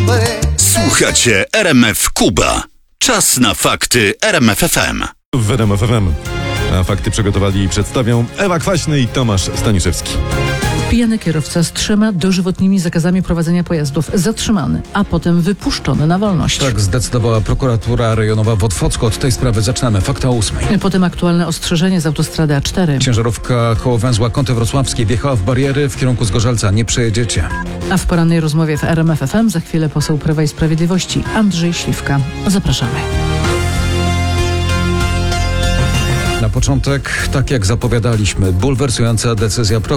Słuchacie RMF Kuba. Czas na fakty RMF FM. W RMF FM. A fakty przygotowali i przedstawią Ewa Kwaśny i Tomasz Staniszewski. Pijany kierowca z 3 dożywotnimi zakazami prowadzenia pojazdów zatrzymany, a potem wypuszczony na wolność. Tak zdecydowała prokuratura rejonowa w Otwocku. Od tej sprawy zaczynamy. Fakt o 8. Potem aktualne ostrzeżenie z autostrady A4. Ciężarówka koło węzła Kąty Wrocławskie wjechała w bariery w kierunku Zgorzelca. Nie przejedziecie. A w porannej rozmowie w RMF FM za chwilę poseł Prawa i Sprawiedliwości Andrzej Śliwka. Zapraszamy. Na początek, tak jak zapowiadaliśmy, bulwersująca decyzja